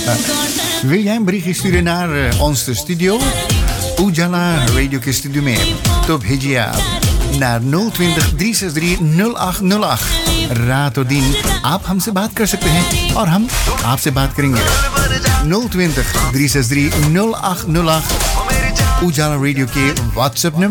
Wil jij een berichtje sturen naar onze studio? Ujala Radio के स्टूडियो में तो भेजिए आप ना 020 363 0808 रात और दिन आप हमसे बात कर सकते हैं और हम आपसे बात करेंगे 020 363 0808 उजाला रेडियो के व्हाट्सएप नंबर